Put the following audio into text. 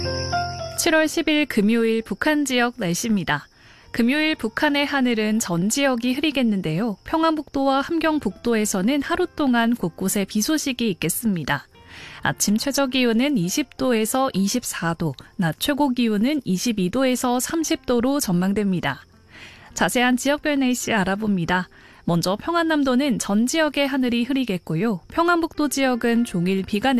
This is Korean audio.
7월 10일 금요일 북한 지역 날씨입니다. 금요일 북한의 하늘은 전 지역이 흐리겠는데요. 평안북도와 함경북도에서는 하루 동안 곳곳에 비 소식이 있겠습니다. 아침 최저기온은 20도에서 24도, 낮 최고기온은 22도에서 30도로 전망됩니다. 자세한 지역별 날씨 알아봅니다. 먼저 평안남도는 전 지역의 하늘이 흐리겠고요. 평안북도 지역은 종일 비가